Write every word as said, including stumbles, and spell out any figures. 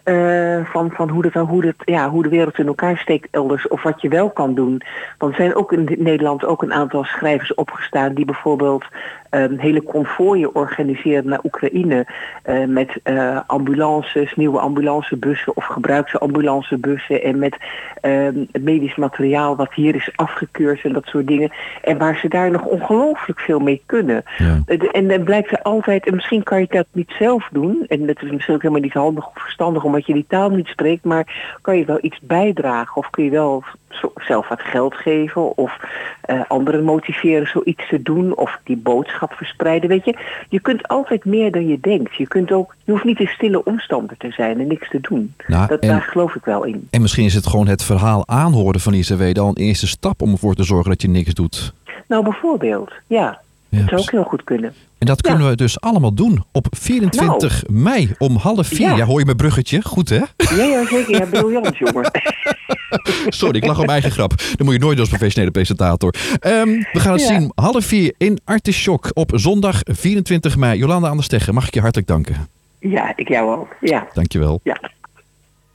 Uh, van van hoe, het, hoe, het, ja, hoe de wereld in elkaar steekt elders. Of wat je wel kan doen. Want er zijn ook in Nederland ook een aantal schrijvers opgestaan die bijvoorbeeld um, hele konvooien organiseren naar Oekraïne. Uh, met uh, ambulances, nieuwe ambulancebussen of gebruikte ambulancebussen. En met um, medisch materiaal wat hier is afgekeurd en dat soort dingen. En waar ze daar nog ongelooflijk veel mee kunnen. Ja. Uh, en dan blijkt er altijd, en misschien kan je dat niet zelf doen. En dat is misschien ook helemaal niet handig of verstandig omdat je die taal niet spreekt. Maar kan je wel iets bijdragen of kun je wel zelf wat geld geven of uh, anderen motiveren zoiets te doen of die boodschap verspreiden. Weet je, je kunt altijd meer dan je denkt. Je kunt ook, je hoeft niet in stille omstander te zijn en niks te doen. Nou, dat, en, daar geloof ik wel in. En misschien is het gewoon het verhaal aanhoren van I C W dan een eerste stap om ervoor te zorgen dat je niks doet. Nou, bijvoorbeeld, ja. Ja, dat zou ook heel goed kunnen. En dat kunnen ja. we dus allemaal doen op vierentwintig nou. mei om half vier. Ja. ja, hoor je mijn bruggetje? Goed, hè? Ja, ja zeker. Ja, briljant, jongen. Sorry, ik lach om eigen grap. Dat moet je nooit als professionele presentator. Um, we gaan het ja. zien. Half vier in Artisjok op zondag vierentwintig mei. Jolanda aan der Steggen, mag ik je hartelijk danken? Ja, ik jou ook. Ja. Dankjewel. Ja.